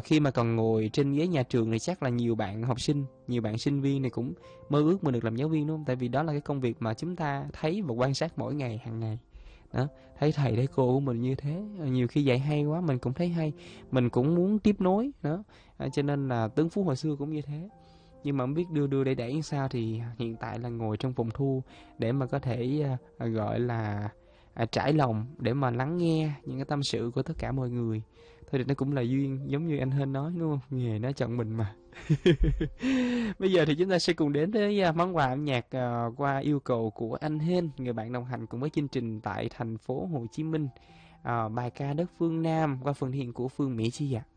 khi mà còn ngồi trên ghế nhà trường thì chắc là nhiều bạn học sinh, nhiều bạn sinh viên này cũng mơ ước mình được làm giáo viên, đúng không? Tại vì đó là cái công việc mà chúng ta thấy và quan sát mỗi ngày, hàng ngày. Đó, thấy thầy thấy cô của mình như thế, nhiều khi dạy hay quá mình cũng thấy hay, mình cũng muốn tiếp nối đó. Cho nên là Tuấn Phú hồi xưa cũng như thế. Nhưng mà không biết đưa để đẩy sao, thì hiện tại là ngồi trong phòng thu để mà có thể gọi là trải lòng, để mà lắng nghe những cái tâm sự của tất cả mọi người. Thôi thì nó cũng là duyên, giống như anh Hên nói đúng không, nghề nó chọn mình mà. Bây giờ thì chúng ta sẽ cùng đến với món quà âm nhạc qua yêu cầu của anh Hên, người bạn đồng hành cùng với chương trình tại thành phố Hồ Chí Minh. Bài ca Đất Phương Nam qua phần hiện của Phương Mỹ Chi ạ.